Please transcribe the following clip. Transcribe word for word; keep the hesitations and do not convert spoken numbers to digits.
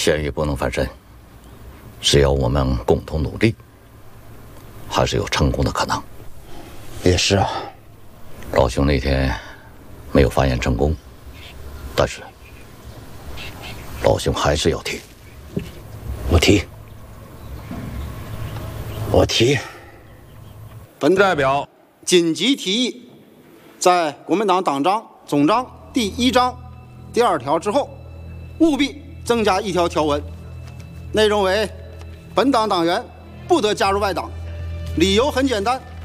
县狱不能翻身，只要我们共同努力，还是有成功的可能。 也是啊， 老兄那天没有发言成功，但是老兄还是要提。 我提，我提。 本代表紧急提议，在国民党党章总章第一章第二条之后，务必增加一条条文，内容为：本党党员不得加入外党。理由很简单，